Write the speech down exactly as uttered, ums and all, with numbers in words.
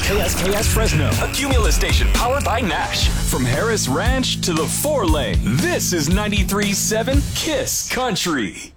K S K S Fresno, a Cumulus station powered by Nash. From Harris Ranch to the four lane, this is ninety-three point seven KISS Country.